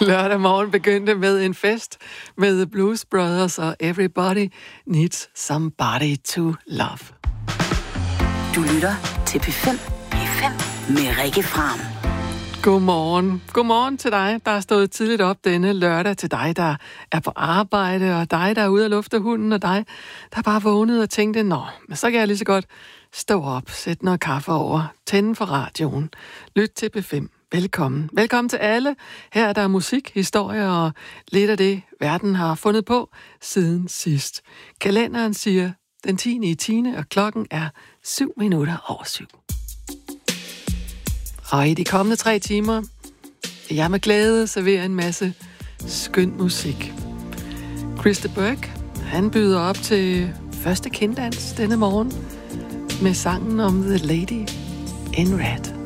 Lørdag morgen begyndte med en fest med The Blues Brothers og Everybody Needs Somebody to Love. Du lytter til P5 med Rikke Fram. Godmorgen. Godmorgen til dig, der er stået tidligt op denne lørdag, til dig, der er på arbejde, og dig, der er ude at lufte hunden, og dig, der bare vågnede og tænkte, nå, men så kan jeg lige så godt stå op, sætte noget kaffe over, tænde for radioen, lyt til P5. Velkommen. Velkommen til alle. Her er der musik, historie og lidt af det, verden har fundet på siden sidst. Kalenderen siger den 10.10, og klokken er 7:07. Og i de kommende 3 timer vil jeg med glæde servere en masse skøn musik. Chris de Burgh, han byder op til første kinddans denne morgen med sangen om The Lady in Red.